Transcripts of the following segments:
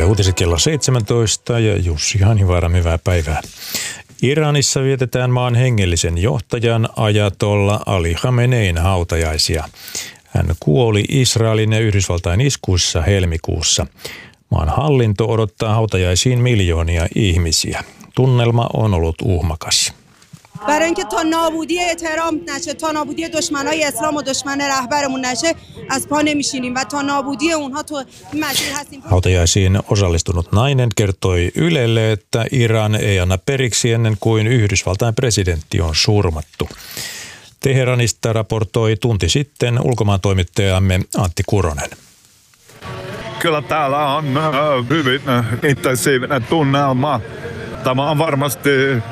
Yle Uutiset kello 17 ja Jussi Hanivaara, hyvää päivää. Iranissa vietetään maan hengellisen johtajan ajatolla Ali Khamenein hautajaisia. Hän kuoli Israelin ja Yhdysvaltain iskuissa helmikuussa. Maan hallinto odottaa hautajaisiin miljoonia ihmisiä. Tunnelma on ollut uhmakas. برای اینکه تا نابودی احترام نشه، تا نابودی دشمنای اسلام و دشمن رهبرمون نشه، از پا نمیشینیم و تا نابودی اونها تو مسیر هستیم. Hautajaisiin osallistunut nainen kertoi Ylelle, että Iran ei anna periksi ennen kuin Yhdysvaltain presidentti on surmattu. Teheranista raportoi tunti sitten ulkomaantoimittajamme Antti Kuronen. Kyllä täällä on hyvin intensiivinen tunnelma. Tämä on varmasti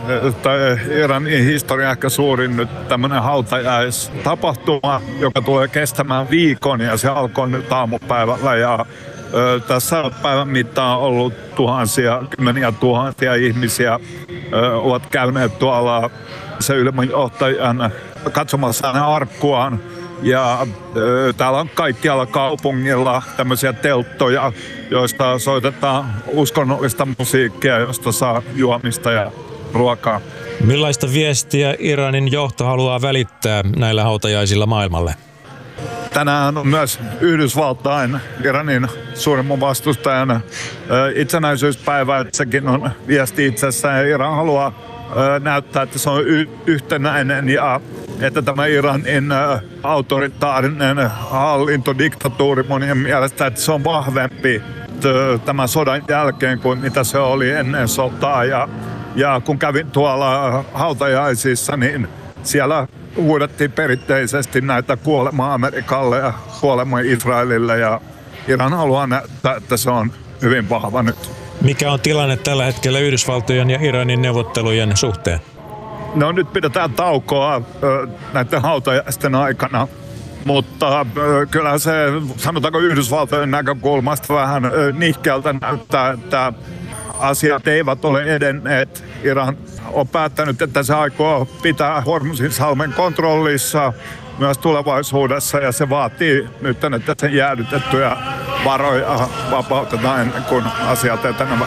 Iranin historian ehkä suurin nyt tämmöinen hautajaistapahtuma, joka tulee kestämään viikon ja se alkoi nyt aamupäivällä. Ja tässä päivän mittaan on ollut kymmeniä tuhansia ihmisiä ovat käyneet tuolla se ylimenjohtajan katsomassa hänen arkkuaan. Ja täällä on kaikkialla kaupungilla tämmöisiä telttoja, joista soitetaan uskonnollista musiikkia, josta saa juomista ja ruokaa. Millaista viestiä Iranin johto haluaa välittää näillä hautajaisilla maailmalle? Tänään on myös Yhdysvaltain, Iranin suurimman vastustajan itsenäisyyspäivä, että sekin on viesti itsessään. Iran haluaa näyttää, että se on yhtenäinen ja että tämä Iranin autoritaarinen hallintodiktatuuri monien mielestä, että se on vahvempi tämän sodan jälkeen kuin mitä se oli ennen sotaa. Ja kun kävin tuolla hautajaisissa, niin siellä huudettiin perinteisesti näitä kuolema Amerikalle ja kuolema Israelille ja Iran haluaa näyttää, että se on hyvin vahva nyt. Mikä on tilanne tällä hetkellä Yhdysvaltojen ja Iranin neuvottelujen suhteen? No nyt pidetään taukoa näiden hautajaisten aikana, mutta kyllä se, sanotaanko Yhdysvaltojen näkökulmasta vähän nihkeältä näyttää, että asiat eivät ole edenneet. Iran on päättänyt, että se aikoo pitää Hormuzinsalmen kontrollissa myös tulevaisuudessa ja se vaatii nyt, että sen jäädytettyjä varoja vapautetaan ennen kuin asiat etenevät.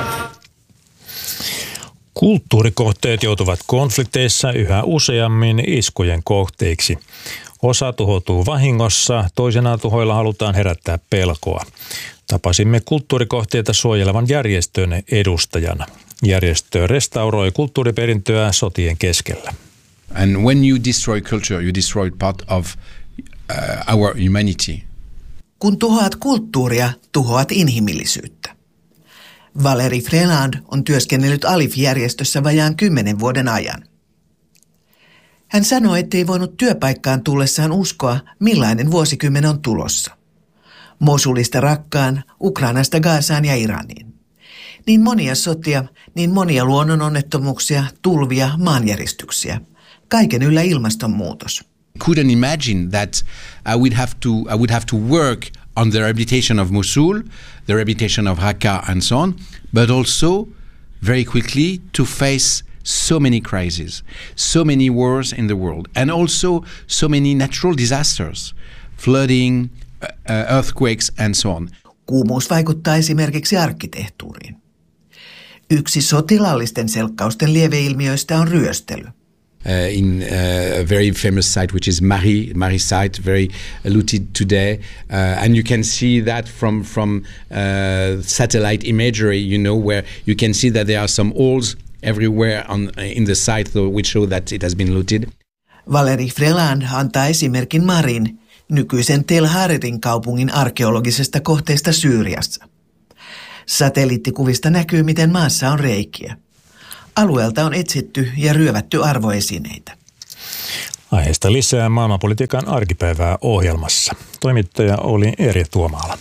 Kulttuurikohteet joutuvat konflikteissa yhä useammin iskujen kohteiksi. Osa tuhoutuu vahingossa, toisenaan tuhoilla halutaan herättää pelkoa. Tapasimme kulttuurikohteita suojelevan järjestön edustajana. Järjestö restauroi kulttuuriperintöä sotien keskellä. And when you destroy culture, you destroy part of our humanity. Kun tuhoat kulttuuria, tuhoat inhimillisyyttä. Valérie Freland on työskennellyt Alif-järjestössä vajaan 10 vuoden ajan. Hän sanoi, ettei voinut työpaikkaan tullessaan uskoa, millainen vuosikymmen on tulossa. Mosulista Rakkaan, Ukrainasta Gazaan ja Iraniin. Niin monia sotia, niin monia luonnononnettomuuksia, tulvia, maanjäristyksiä. Kaiken yllä ilmastonmuutos. Couldn't imagine that I would have to work on the rehabilitation of Mosul, the rehabilitation of Raqqa and so on, but also very quickly to face so many crises, so many wars in the world, and also so many natural disasters, flooding, earthquakes and so on. Kuumuus vaikuttaa esimerkiksi arkkitehtuuriin. Yksi sotilaallisten selkkausten lieveilmiöistä on ryöstely. In a very famous site, which is Mari site, very looted today, and you can see that from satellite imagery, you know, where you can see that there are some holes everywhere in the site, which show that it has been looted. Valérie Freland antaa esimerkin Marin, nykyisen Tel Haririn kaupungin arkeologisesta kohteesta Syyriassa. Satelliittikuvista näkyy, miten maassa on reikiä. Alueelta on etsitty ja ryövätty arvoesineitä. Aiheesta lisää maailmanpolitiikan arkipäivää ohjelmassa. Toimittaja oli Erja Tuomaala.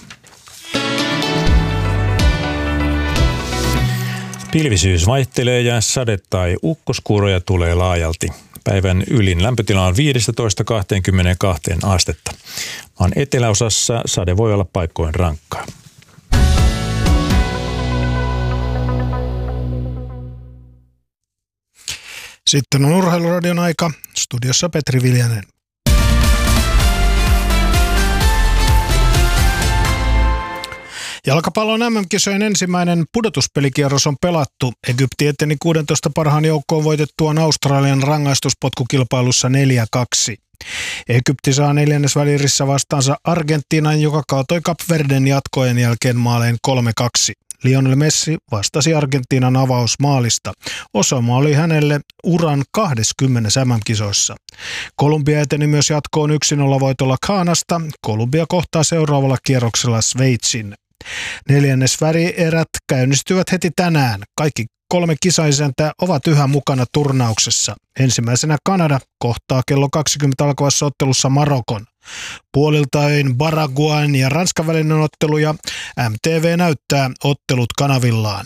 Pilvisyys vaihtelee ja sade- tai ukkoskuuroja tulee laajalti. Päivän ylin lämpötila on 15–22 astetta. Maan eteläosassa sade voi olla paikkoin rankkaa. Sitten on Urheiluradion aika. Studiossa Petri Viljanen. Jalkapallon MM-kisojen ensimmäinen pudotuspelikierros on pelattu. Egypti eteni 16 parhaan joukkoon voitettuaan Australian rangaistuspotkukilpailussa 4-2. Egypti saa neljännesvälirissä vastaansa Argentiinan, joka kaatoi Kap Verden jatkojen jälkeen maaleen 3-2. Lionel Messi vastasi Argentiinan avausmaalista. Osuma oli hänelle uran 20 MM-kisoissa. Kolumbia eteni myös jatkoon 1-0 voitolla Ghanasta. Kolumbia kohtaa seuraavalla kierroksella Sveitsin. Neljännesvälierät käynnistyvät heti tänään. Kaikki 3 kisaisäntää ovat yhä mukana turnauksessa. Ensimmäisenä Kanada kohtaa kello 20 alkavassa ottelussa Marokon. Puoliltain Paraguayn ja Ranskan välinen ottelu ja MTV näyttää ottelut kanavillaan.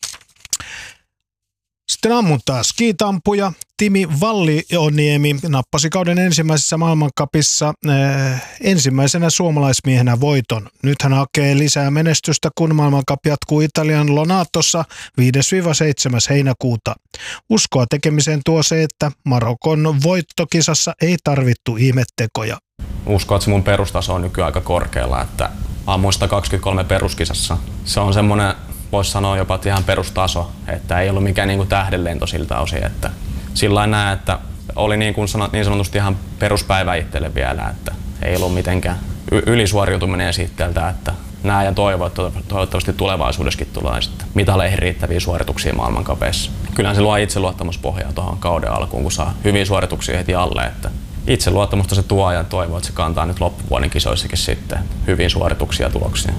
Sitten ammuntaa. Skiitampuja Timi Vallioniemi nappasi kauden ensimmäisessä maailmancupissa ensimmäisenä suomalaismiehenä voiton. Nyt hän hakee lisää menestystä, kun maailmancup jatkuu Italian Lonatossa 5-7. heinäkuuta. Uskoa tekemiseen tuo se, että Marokon voittokisassa ei tarvittu ihmettekoja. Uskon, että se mun perustaso on nykyään aika korkealla, että ammuin 123 peruskisassa. Se on semmoinen, voisi sanoa jopa ihan perustaso, että ei ollut mikään niin kuin tähdenlento siltä osin, että sillain näen, että oli niin sanotusti ihan peruspäivä itselle vielä, että ei ollut mitenkään ylisuoriutuminen esitteeltä, että näen ja toivon, että toivottavasti tulevaisuudessakin tulee sitten mitaleihin riittäviä suorituksia maailmankapeissa. Kyllähän se luo itseluottamuspohjaa tuohon kauden alkuun, kun saa hyviä suorituksia heti alle, että itseluottamusta se tuo ja toivoo, että se kantaa nyt loppuvuoden kisoissakin sitten hyviä suorituksia ja tuloksia.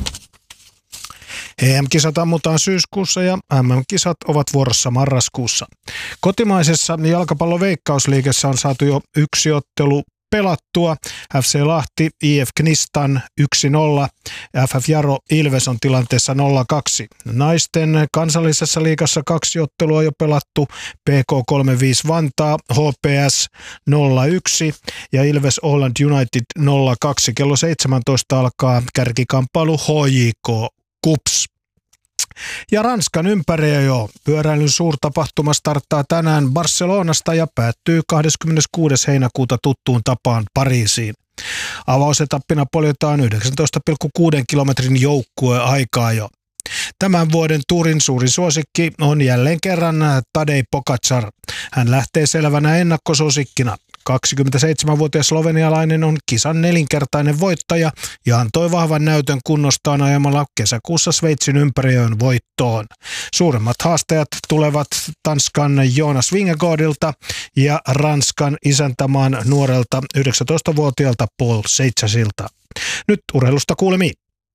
EM-kisat ammutaan syyskuussa ja MM-kisat ovat vuorossa marraskuussa. Kotimaisessa jalkapalloveikkausliigassa on saatu jo 1 ottelu pelattua. FC Lahti, IF Knistan 1-0. FF Jaro Ilves on tilanteessa 0-2. Naisten kansallisessa liigassa 2 ottelua jo pelattu. PK 35 Vantaa, HPS 0-1 ja Ilves Åland United 0-2. Kello 17 alkaa kärkikamppailu HJK KuPS. Ja Ranskan ympäriajo. Pyöräilyn suurtapahtuma starttaa tänään Barcelonasta ja päättyy 26. heinäkuuta tuttuun tapaan Pariisiin. Avausetappina poljetaan 19,6 kilometrin joukkueaikaa jo. Tämän vuoden Turin suuri suosikki on jälleen kerran Tadej Pogačar. Hän lähtee selvänä ennakkosuosikkina. 27-vuotias slovenialainen on kisan 4-kertainen voittaja ja antoi vahvan näytön kunnostaan ajamalla kesäkuussa Sveitsin ympäriajon voittoon. Suuremmat haastajat tulevat Tanskan Jonas Vingegaardilta ja Ranskan isäntämaan nuorelta 19-vuotiaalta Paul Seichasilta. Nyt urheilusta kuulemiin.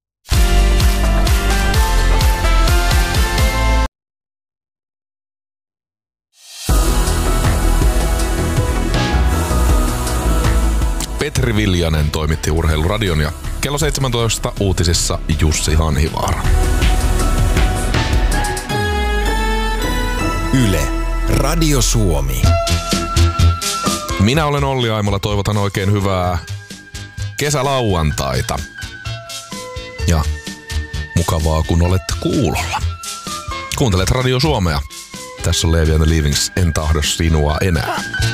Petri Viljanen toimitti Urheiluradion ja kello 17 uutisissa Jussi Hanhivaara. Yle, Radio Suomi. Minä olen Olli Aimola, toivotan oikein hyvää kesälauantaita. Ja mukavaa, kun olet kuulolla. Kuuntelet Radio Suomea. Tässä on Levi and the Leavings, en tahdo sinua enää.